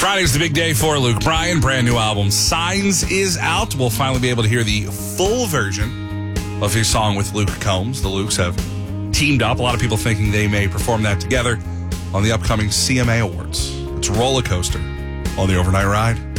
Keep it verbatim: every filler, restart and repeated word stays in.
Friday's the big day for Luke Bryan. Brand new album, Signs, is out. We'll finally be able to hear the full version of his song with Luke Combs. The Lukes have teamed up. A lot of people thinking they may perform that together on the upcoming C M A Awards. It's Roller Coaster on the Overnight Ride.